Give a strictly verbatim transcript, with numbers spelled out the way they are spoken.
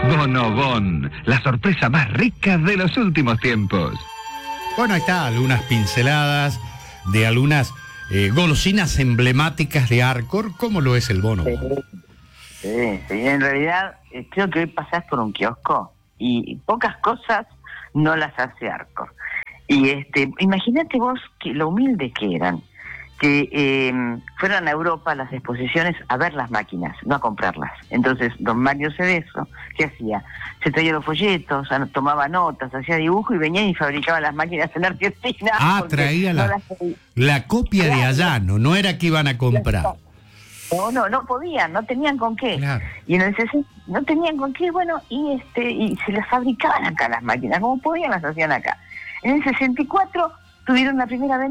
Bonobón, la sorpresa más rica de los últimos tiempos. Bueno, ahí está, algunas pinceladas de algunas eh, golosinas emblemáticas de Arcor, como lo es el Bonobón. Sí, sí, sí, en realidad eh, creo que hoy pasás por un kiosco y pocas cosas no las hace Arcor. Y este, imagínate vos que lo humilde que eran, que eh, fueron a Europa a las exposiciones a ver las máquinas, no a comprarlas. Entonces, don Mario Cedeso, ¿qué hacía? Se traía los folletos, tomaba notas, hacía dibujo y venía y fabricaba las máquinas en Argentina. Ah, traía la, no las... la copia claro, de allá, no, no era que iban a comprar. No, no, no podían, no tenían con qué. Claro. Y en el sesenta no tenían con qué, bueno, y este y se las fabricaban acá las máquinas, como podían las hacían acá. En el sesenta y cuatro tuvieron la primera venta